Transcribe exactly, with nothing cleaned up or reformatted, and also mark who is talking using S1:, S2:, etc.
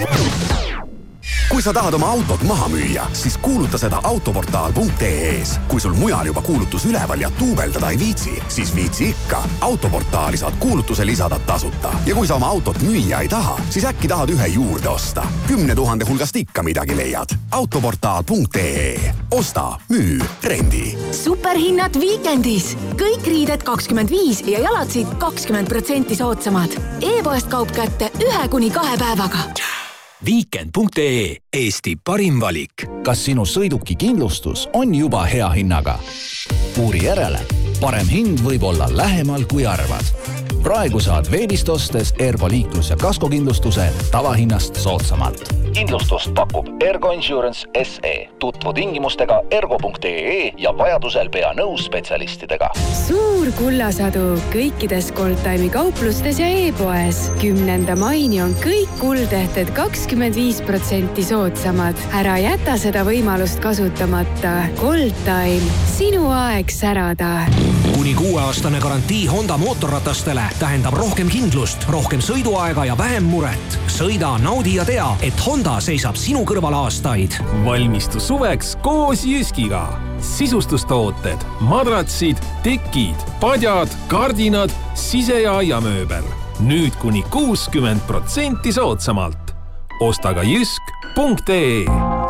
S1: Kui sa tahad oma autot maha müüa, siis kuuluta seda autoportaal punkt ee-s. Kui sul mujal juba kuulutus üleval ja tuubeldada ei viitsi, siis viitsi ikka. Autoportaali saad kuulutuse lisada tasuta. Ja kui sa oma autot müüa ei taha, siis äkki tahad ühe juurde osta. Kümne tuhande hulgast ikka midagi leiad. autoportaal punkt ee. Osta, müü, rendi.
S2: Superhinnad viikendis. Kõik riided kakskümmend viis ja jalatsid kakskümmend protsenti soodsamad. E-poest kaup kätte ühe kuni kahe päevaga.
S3: Weekend punkt ee. Eesti parim valik.
S4: Kas sinu sõiduki kindlustus on juba hea hinnaga? Uuri järele. Parem hind võib olla lähemal kui arvad. Praegu saad veebist ostes Ergo liiklus- ja kaskokindlustuse tavahinnast soodsamalt. Kindlustust pakub Ergo Insurance S E. Tutvu tingimustega ergo punkt ee ja vajadusel pea nõus spetsialistidega.
S5: Suur kullasadu kõikides Goldtime'i kauplustes ja e-poes. Kümnenda maini on kõik kuldehted kakskümmend viis protsenti soodsamad. Ära jäta seda võimalust kasutamata. Goldtime, sinu aeg särada.
S6: Kuni kuueaastane garantii Honda mootorratastele tähendab rohkem kindlust, rohkem sõiduaega ja vähem muret. Sõida, naudi ja tea, et Honda seisab sinu kõrval aastaid.
S7: Valmistu suveks koos Jyskiga. Sisustustooted, madratsid, tekid, padjad, kardinad, sise- ja aiamööbel. Nüüd kuni kuuskümmend protsenti soodsamalt. Osta ka jysk punkt ee.